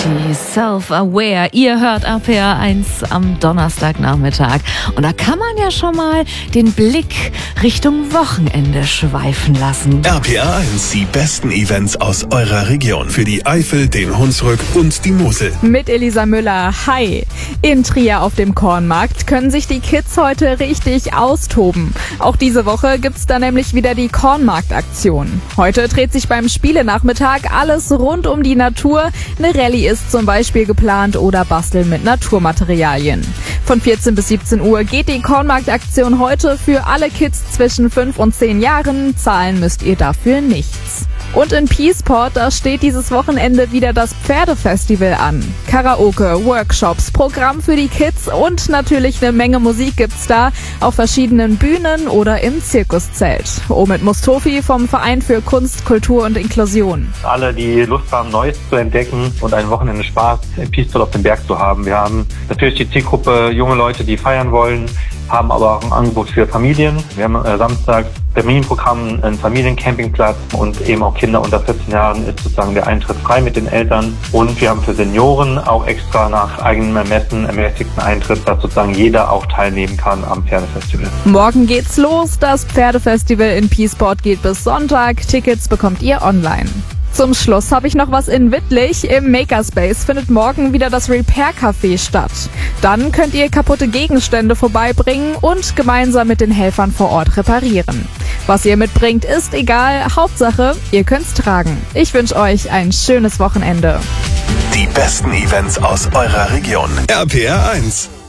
Die Self-Aware, ihr hört RPR 1 am Donnerstagnachmittag. Und da kann man ja schon mal den Blick Richtung Wochenende schweifen lassen. RPR 1, die besten Events aus eurer Region. Für die Eifel, den Hunsrück und die Mosel. Mit Elisa Müller. Hi! In Trier auf dem Kornmarkt können sich die Kids heute richtig austoben. Auch diese Woche gibt's da nämlich wieder die Kornmarktaktion. Heute dreht sich beim Spielenachmittag alles rund um die Natur. Eine Rallye ist zum Beispiel geplant oder Basteln mit Naturmaterialien. Von 14 bis 17 Uhr geht die Kornmarktaktion heute für alle Kids zwischen 5 und 10 Jahren. Zahlen müsst ihr dafür nichts. Und in Peaceport, da steht dieses Wochenende wieder das Pferdefestival an. Karaoke, Workshops, Programm für die Kids und natürlich eine Menge Musik gibt's da auf verschiedenen Bühnen oder im Zirkuszelt. Omid Mustofi vom Verein für Kunst, Kultur und Inklusion. Alle, die Lust haben, Neues zu entdecken und ein Wochenende Spaß im Peaceport auf dem Berg zu haben. Wir haben natürlich die Zielgruppe junge Leute, die feiern wollen, haben aber auch ein Angebot für Familien. Wir haben samstags Familienprogramm, einen Familiencampingplatz und eben auch Kinder unter 14 Jahren ist sozusagen der Eintritt frei mit den Eltern. Und wir haben für Senioren auch extra nach eigenem Ermessen ermäßigten Eintritt, dass sozusagen jeder auch teilnehmen kann am Pferdefestival. Morgen geht's los. Das Pferdefestival in Peaceport geht bis Sonntag. Tickets bekommt ihr online. Zum Schluss habe ich noch was in Wittlich. Im Makerspace findet morgen wieder das Repair Café statt. Dann könnt ihr kaputte Gegenstände vorbeibringen und gemeinsam mit den Helfern vor Ort reparieren. Was ihr mitbringt, ist egal. Hauptsache, ihr könnt's tragen. Ich wünsche euch ein schönes Wochenende. Die besten Events aus eurer Region. RPR 1.